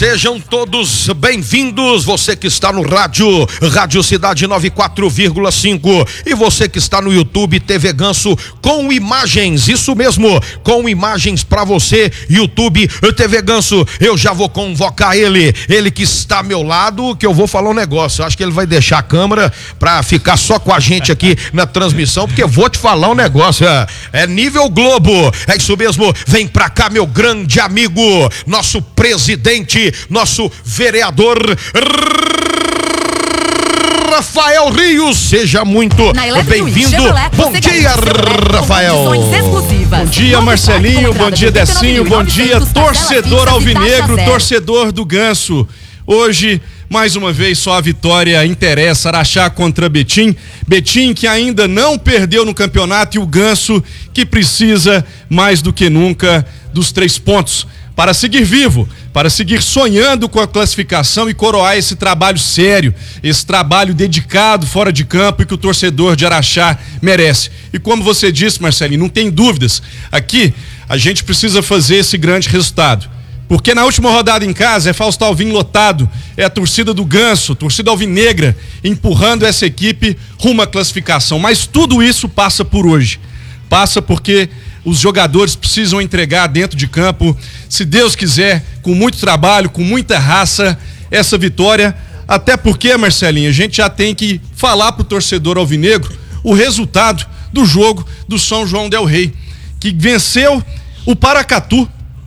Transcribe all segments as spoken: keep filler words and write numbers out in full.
Sejam todos bem-vindos, você que está no rádio, Rádio Cidade noventa e quatro vírgula cinco e você que está no YouTube, T V Ganso com imagens, isso mesmo, com imagens para você, YouTube, T V Ganso. Eu já vou convocar ele, ele que está ao meu lado, que eu vou falar um negócio, eu acho que ele vai deixar a câmera para ficar só com a gente aqui na transmissão, porque eu vou te falar um negócio, é, é nível Globo, é isso mesmo, vem pra cá meu grande amigo, nosso presidente, nosso vereador Rafael Rios, seja muito bem-vindo. Bom dia, Rafael. Bom dia, Marcelinho, bom dia, Decinho, bom dia, torcedor alvinegro, torcedor do Ganso. Hoje, mais uma vez, só a vitória interessa. Araxá contra Betim. Betim que ainda não perdeu no campeonato e o Ganso que precisa mais do que nunca dos três pontos para seguir vivo, para seguir sonhando com a classificação e coroar esse trabalho sério, esse trabalho dedicado fora de campo e que o torcedor de Araxá merece. E como você disse, Marcelinho, não tem dúvidas, aqui a gente precisa fazer esse grande resultado. Porque na última rodada em casa é Fausto Alvim lotado, é a torcida do Ganso, torcida alvinegra, empurrando essa equipe rumo à classificação. Mas tudo isso passa por hoje. Passa porque os jogadores precisam entregar dentro de campo, se Deus quiser, com muito trabalho, com muita raça, essa vitória. Até porque, Marcelinho, a gente já tem que falar pro torcedor alvinegro o resultado do jogo do São João del Rei, que venceu o Paracatu.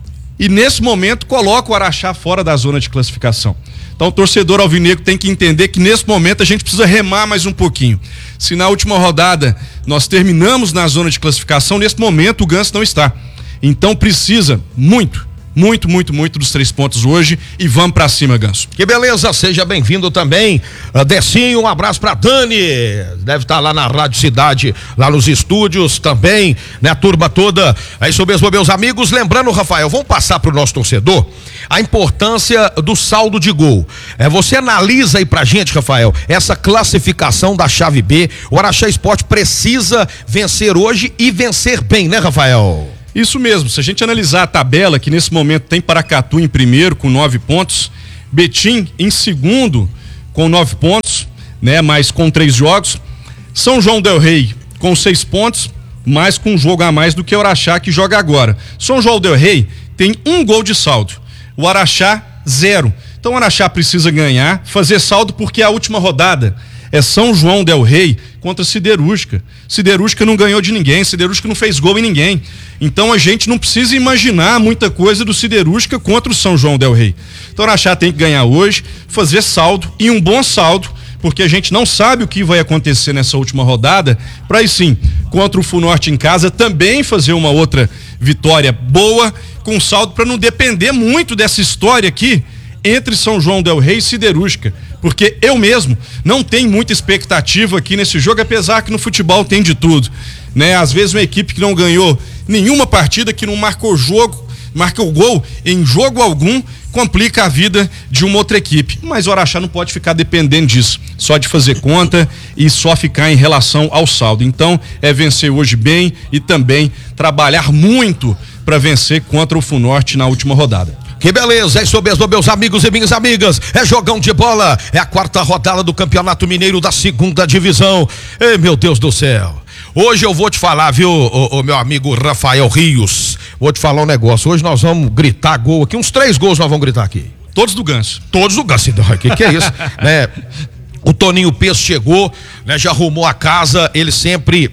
E nesse momento coloca o Araxá fora da zona de classificação. Então o torcedor alvinegro tem que entender que nesse momento a gente precisa remar mais um pouquinho. Se na última rodada nós terminamos na zona de classificação, nesse momento o Ganso não está. Então precisa muito, muito, muito, muito dos três pontos hoje e vamos pra cima, Ganso. Que beleza, seja bem-vindo também, uh, Decinho, um abraço pra Dani, deve estar lá na Rádio Cidade, lá nos estúdios também, né, a turma toda, é isso mesmo, meus amigos. Lembrando, Rafael, vamos passar pro nosso torcedor a importância do saldo de gol. É, você analisa aí pra gente, Rafael, essa classificação da chave B. O Araxá Esporte precisa vencer hoje e vencer bem, né, Rafael? Isso mesmo, se a gente analisar a tabela, que nesse momento tem Paracatu em primeiro com nove pontos, Betim em segundo com nove pontos, né, mas com três jogos, São João del Rei com seis pontos, mas com um jogo a mais do que o Araxá que joga agora. São João del Rei tem um gol de saldo, o Araxá zero. Então o Araxá precisa ganhar, fazer saldo, porque a última rodada é São João del Rei contra Siderúrgica. Siderúrgica não ganhou de ninguém, Siderúrgica não fez gol em ninguém. Então a gente não precisa imaginar muita coisa do Siderúrgica contra o São João del Rei. Então o Araxá tem que ganhar hoje, fazer saldo, e um bom saldo, porque a gente não sabe o que vai acontecer nessa última rodada, para aí sim, contra o Funorte em casa, também fazer uma outra vitória boa, com saldo, para não depender muito dessa história aqui entre São João del Rei e Siderúrgica, porque eu mesmo não tenho muita expectativa aqui nesse jogo, apesar que no futebol tem de tudo, né? Às vezes uma equipe que não ganhou nenhuma partida, que não marcou jogo, marcou gol em jogo algum, complica a vida de uma outra equipe, mas o Araxá não pode ficar dependendo disso, só de fazer conta e só ficar em relação ao saldo. Então é vencer hoje bem e também trabalhar muito para vencer contra o Funorte na última rodada. Que beleza, é isso mesmo, meus amigos e minhas amigas, é jogão de bola, é a quarta rodada do Campeonato Mineiro da segunda divisão. Ei, meu Deus do céu, hoje eu vou te falar, viu, o, o meu amigo Rafael Rios, vou te falar um negócio, hoje nós vamos gritar gol aqui, uns três gols nós vamos gritar aqui. Todos do Ganso. Todos do Ganso, o que que é isso, né? O Toninho Peço chegou, né, já arrumou a casa, ele sempre...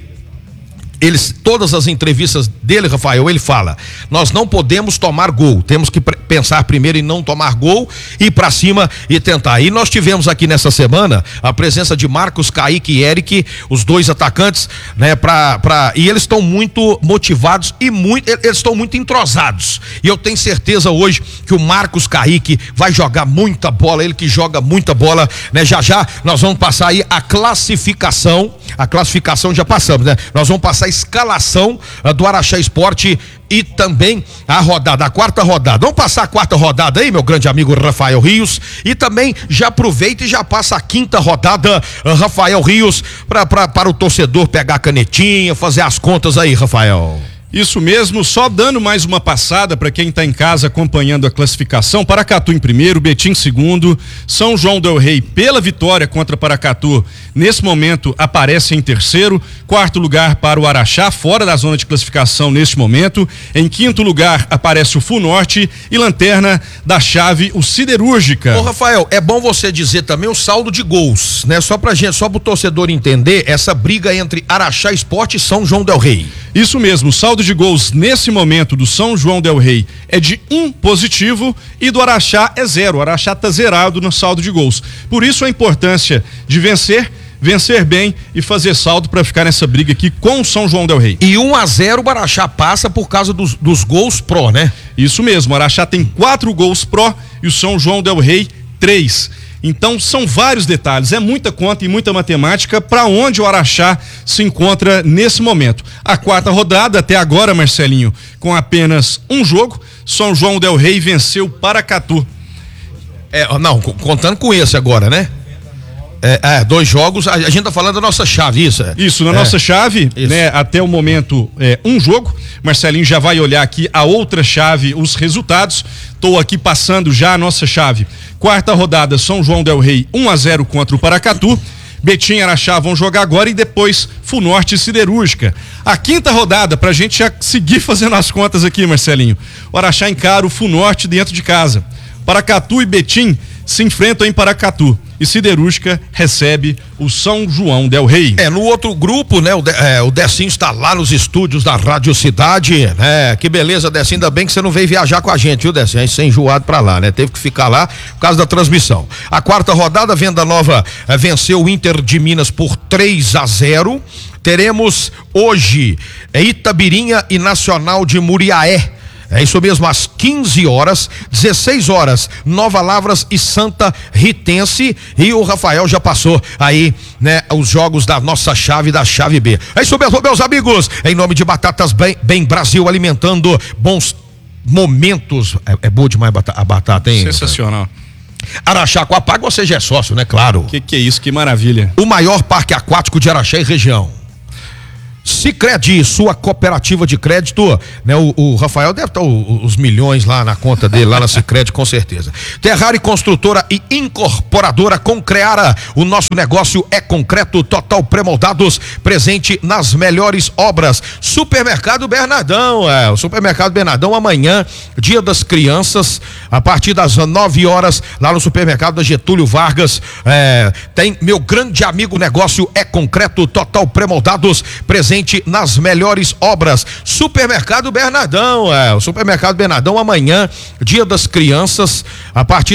Eles, todas as entrevistas dele, Rafael, ele fala, nós não podemos tomar gol, temos que pensar primeiro em não tomar gol, ir pra cima e tentar. E nós tivemos aqui nessa semana a presença de Marcos, Kaique e Eric, os dois atacantes, né, pra, pra, e eles estão muito motivados e muito, eles estão muito entrosados. E eu tenho certeza hoje que o Marcos Kaique vai jogar muita bola, ele que joga muita bola, né? Já já nós vamos passar aí a classificação, a classificação já passamos, né? Nós vamos passar a escalação uh, do Araxá Esporte e também a rodada, a quarta rodada. Vamos passar a quarta rodada aí, meu grande amigo Rafael Rios, e também já aproveita e já passa a quinta rodada, uh, Rafael Rios, pra, pra, para o torcedor pegar a canetinha, fazer as contas aí, Rafael. Isso mesmo, só dando mais uma passada para quem está em casa acompanhando a classificação. Paracatu em primeiro, Betim em segundo, São João del Rei pela vitória contra Paracatu, nesse momento aparece em terceiro, quarto lugar para o Araxá, fora da zona de classificação neste momento, em quinto lugar aparece o Funorte e lanterna da chave, o Siderúrgica. Ô Rafael, é bom você dizer também o saldo de gols, né? Só pra gente, só pro torcedor entender essa briga entre Araxá Esporte e São João del Rei. Isso mesmo, o saldo de gols nesse momento do São João del Rei é de um positivo e do Araxá é zero. O Araxá tá zerado no saldo de gols. Por isso a importância de vencer, vencer bem e fazer saldo para ficar nessa briga aqui com o São João del Rei. E um a zero o Araxá passa por causa dos, dos gols pró, né? Isso mesmo, o Araxá tem quatro gols pró e o São João del Rei três. Então são vários detalhes, é muita conta e muita matemática para onde o Araxá se encontra nesse momento. A quarta rodada até agora, Marcelinho, com apenas um jogo, São João del Rei venceu Paracatu. É, não, contando com esse agora, né? É, é, dois jogos, a, a gente tá falando da nossa chave, isso? É. Isso, na é. nossa chave, isso. né? Até o momento, é, um jogo. Marcelinho já vai olhar aqui a outra chave, os resultados. Tô aqui passando já a nossa chave. Quarta rodada, São João del Rei, um a zero contra o Paracatu. Betim e Araxá vão jogar agora e depois Funorte e Siderúrgica. A quinta rodada, pra gente já seguir fazendo as contas aqui, Marcelinho. O Araxá encara o Funorte dentro de casa. Paracatu e Betim se enfrentam em Paracatu e Siderúrgica recebe o São João del Rei. É, no outro grupo, né, o, de, é, o Decinho está lá nos estúdios da Rádio Cidade, né, que beleza, Decinho, ainda bem que você não veio viajar com a gente, viu, Decinho, a gente ser enjoado pra lá, né, teve que ficar lá por causa da transmissão. A quarta rodada, Venda Nova é, venceu o Inter de Minas por três a zero, teremos hoje é, Itabirinha e Nacional de Muriaé. É isso mesmo, às quinze horas, dezesseis horas, Nova Lavras e Santa Ritense, e o Rafael já passou aí, né, os jogos da nossa chave, da chave B. É isso mesmo, meus amigos, em nome de Batatas Bem, Bem Brasil, alimentando bons momentos. É, é boa demais a batata, hein? Sensacional. Araxá com a Paga, você já é sócio, né? Claro. Que que é isso, que maravilha. O maior parque aquático de Araxá e região. Sicredi, sua cooperativa de crédito, né? O, o Rafael deve estar o, os milhões lá na conta dele, lá na Sicredi, com certeza. Terrari Construtora e Incorporadora Concreara, o nosso negócio é concreto, total pré-moldados, presente nas melhores obras. Supermercado Bernardão, é, o Supermercado Bernardão amanhã, Dia das Crianças, a partir das nove horas, lá no supermercado da Getúlio Vargas, é, tem meu grande amigo, negócio é concreto, total pré-moldados, presente nas melhores obras. Supermercado Bernardão, é, o Supermercado Bernardão amanhã, Dia das Crianças, a partir